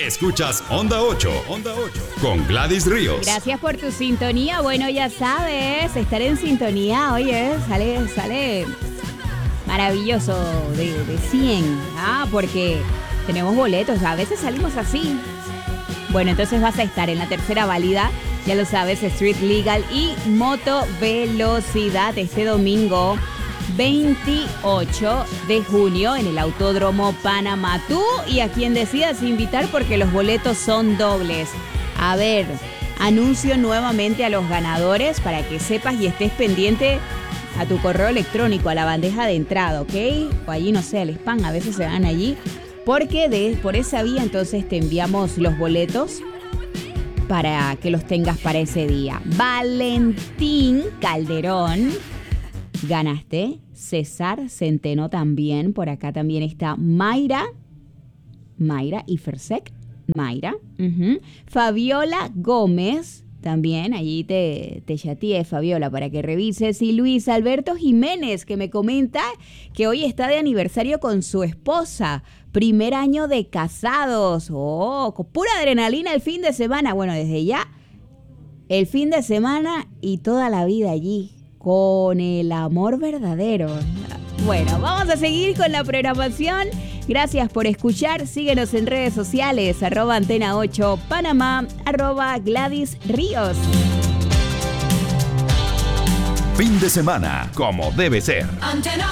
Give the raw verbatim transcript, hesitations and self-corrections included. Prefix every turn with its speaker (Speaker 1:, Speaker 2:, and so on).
Speaker 1: Escuchas Onda ocho, Onda ocho, con Gladys Ríos.
Speaker 2: Gracias por tu sintonía. Bueno, ya sabes, estar en sintonía, oye, sale, sale maravilloso de, de cien, ¿ah? Porque tenemos boletos, a veces salimos así. Bueno, entonces vas a estar en la tercera válida, ya lo sabes, Street Legal y Moto Velocidad este domingo veintiocho de junio en el Autódromo Panamá. Tú y a quien decidas invitar porque los boletos son dobles. A ver, anuncio nuevamente a los ganadores para que sepas y estés pendiente a tu correo electrónico, a la bandeja de entrada, ¿ok? O allí, no sé, al spam, a veces se van allí. Porque de, por esa vía entonces te enviamos los boletos para que los tengas para ese día. Valentín Calderón, ganaste. César Centeno también. Por acá también está Mayra. Mayra y Fersec. Mayra. Uh-huh. Fabiola Gómez. También allí te, te chateé, Fabiola, para que revises. Y Luis Alberto Jiménez, que me comenta que hoy está de aniversario con su esposa. Primer año de casados. Oh, con pura adrenalina el fin de semana. Bueno, desde ya, el fin de semana y toda la vida allí, con el amor verdadero. Bueno, vamos a seguir con la programación. Gracias por escuchar. Síguenos en redes sociales, arroba Antena ocho Panamá, arroba Gladys Ríos.
Speaker 1: Fin de semana, como debe ser. Antena